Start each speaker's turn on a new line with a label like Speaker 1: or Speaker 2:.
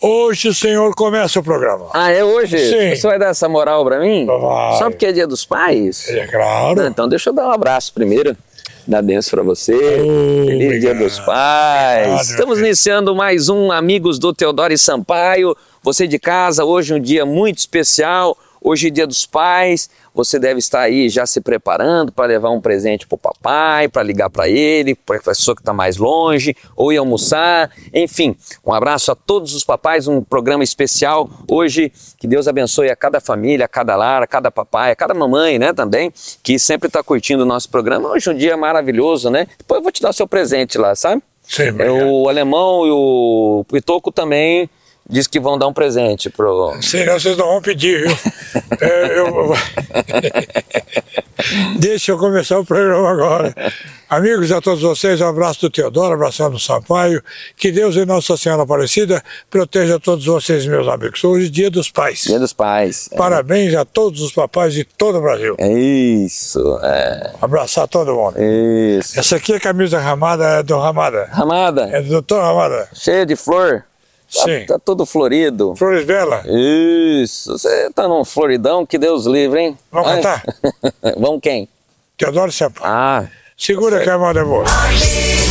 Speaker 1: Hoje o senhor começa o programa.
Speaker 2: Ah, é hoje?
Speaker 1: Sim.
Speaker 2: Você vai dar essa moral pra mim?
Speaker 1: Vai.
Speaker 2: Só porque é dia dos pais?
Speaker 1: É claro.
Speaker 2: Não, então deixa eu dar um abraço primeiro. Dar benção pra você. Feliz
Speaker 1: obrigado.
Speaker 2: Dia dos Pais.
Speaker 1: Obrigado,
Speaker 2: Estamos iniciando mais um Amigos do Teodoro e Sampaio. Você de casa, hoje um dia muito especial. Hoje é Dia dos Pais. Você deve estar aí já se preparando para levar um presente pro papai, para ligar para ele, para a pessoa que está mais longe, ou ir almoçar. Enfim, um abraço a todos os papais, um programa especial hoje. Que Deus abençoe a cada família, a cada lar, a cada papai, a cada mamãe, né, também, que sempre está curtindo o nosso programa. Hoje é um dia maravilhoso, né? Depois eu vou te dar o seu presente lá, sabe?
Speaker 1: Sim, obrigado.
Speaker 2: O Alemão e o Pitoco também diz que vão dar um presente pro...
Speaker 1: Senão vocês não vão pedir, viu? Deixa eu começar o programa agora. Amigos a todos vocês, um abraço do Teodoro, abraço do Sampaio. Que Deus e Nossa Senhora Aparecida proteja todos vocês, meus amigos. Hoje é Dia dos Pais.
Speaker 2: Dia dos Pais.
Speaker 1: Parabéns a todos os papais de todo o Brasil.
Speaker 2: É isso, é.
Speaker 1: Abraçar todo mundo.
Speaker 2: Isso.
Speaker 1: Essa aqui é a camisa Ramada, é do Ramada.
Speaker 2: Ramada,
Speaker 1: É do doutor Ramada.
Speaker 2: cheia de flor.
Speaker 1: Sim.
Speaker 2: Tá todo florido.
Speaker 1: Flores Bela.
Speaker 2: Isso. Você tá num floridão, que Deus livre, hein?
Speaker 1: Vamos
Speaker 2: Ai.
Speaker 1: cantar?
Speaker 2: Vamos quem?
Speaker 1: Teodoro Sampaio.
Speaker 2: Ah.
Speaker 1: Segura que a mão é boa.